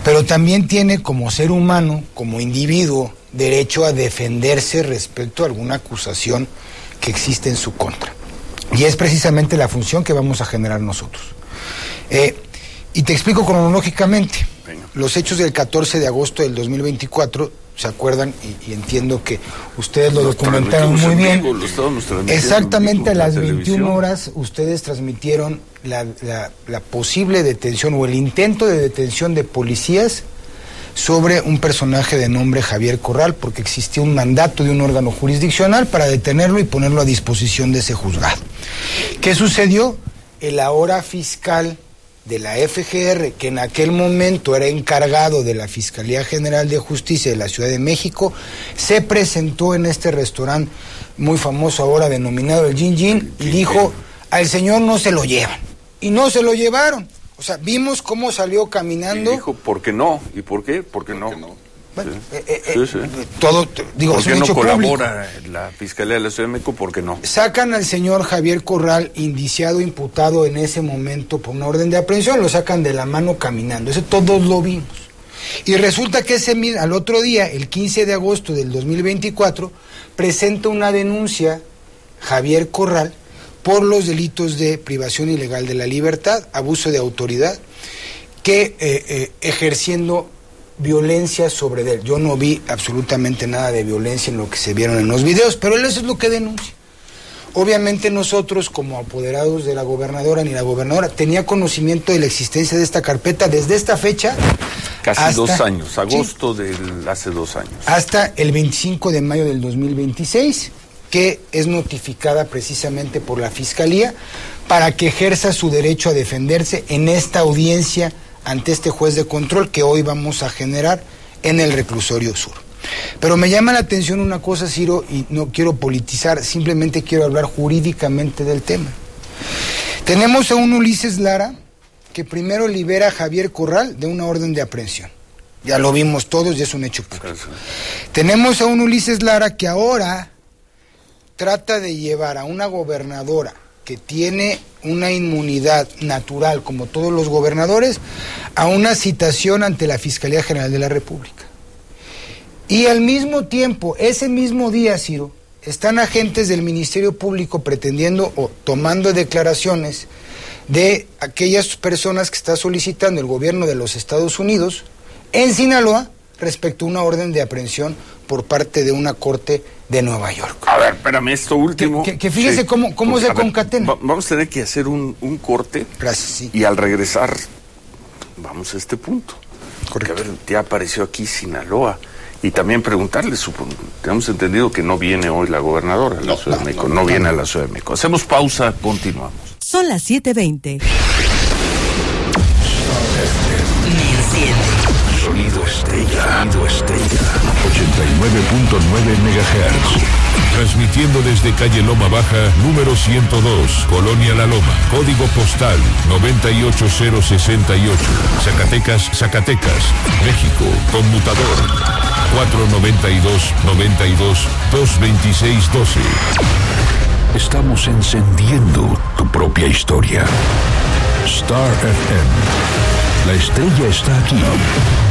pero también tiene como ser humano, como individuo, derecho a defenderse respecto a alguna acusación que existe en su contra. Y es precisamente la función que vamos a generar nosotros. Y te explico cronológicamente. Los hechos del 14 de agosto del 2024, ¿se acuerdan? Y entiendo que ustedes lo documentaron muy bien. Exactamente a las 21 horas ustedes transmitieron la posible detención o el intento de detención de policías sobre un personaje de nombre Javier Corral, porque existía un mandato de un órgano jurisdiccional para detenerlo y ponerlo a disposición de ese juzgado. ¿Qué sucedió? El ahora fiscal de la FGR, que en aquel momento era encargado de la Fiscalía General de Justicia de la Ciudad de México, se presentó en este restaurante muy famoso ahora denominado el Gin Gin y dijo, al señor no se lo llevan. Y no se lo llevaron. O sea, vimos cómo salió caminando. Y dijo, ¿por qué no? ¿Y por qué? ¿Por qué no? Bueno, sí. Todo, digo, ¿por es qué un no hecho colabora público. la Fiscalía de la Ciudad de México? ¿Por qué no? Sacan al señor Javier Corral, indiciado, imputado en ese momento por una orden de aprehensión, lo sacan de la mano caminando. Eso todos lo vimos. Y resulta que al otro día, el 15 de agosto del 2024, presenta una denuncia Javier Corral por los delitos de privación ilegal de la libertad, abuso de autoridad, que ejerciendo violencia sobre él. Yo no vi absolutamente nada de violencia en lo que se vieron en los videos, pero él eso es lo que denuncia. Obviamente nosotros, como apoderados de la gobernadora, ni la gobernadora tenía conocimiento de la existencia de esta carpeta desde esta fecha. Casi hasta, 2 años, agosto sí, hace 2 años. Hasta el 25 de mayo del 2026, que es notificada precisamente por la Fiscalía para que ejerza su derecho a defenderse en esta audiencia ante este juez de control que hoy vamos a generar en el Reclusorio Sur. Pero me llama la atención una cosa, Ciro, y no quiero politizar, simplemente quiero hablar jurídicamente del tema. Tenemos a un Ulises Lara que primero libera a Javier Corral de una orden de aprehensión. Ya lo vimos todos y es un hecho público. Tenemos a un Ulises Lara que ahora trata de llevar a una gobernadora que tiene una inmunidad natural, como todos los gobernadores, a una citación ante la Fiscalía General de la República. Y al mismo tiempo, ese mismo día, Ciro, están agentes del Ministerio Público pretendiendo o tomando declaraciones de aquellas personas que está solicitando el gobierno de los Estados Unidos en Sinaloa respecto a una orden de aprehensión por parte de una corte de Nueva York. A ver, espérame, esto último. Que fíjese sí, cómo se concatena. Vamos a tener que hacer un corte. Gracias, sí. Y al regresar, vamos a este punto. Correcto. Porque, a ver, ya apareció aquí Sinaloa. Y también preguntarle, tenemos entendido que no viene hoy la gobernadora a la Ciudad de México, no viene a la Ciudad de México. Hacemos pausa, continuamos. Son las 7:20. Sonido Estrella. 89.9 MHz. Transmitiendo desde calle Loma Baja, número 102, Colonia La Loma, código postal 98068, Zacatecas, México, conmutador 492-92-226-12. Estamos encendiendo tu propia historia. Star FM. La estrella está aquí.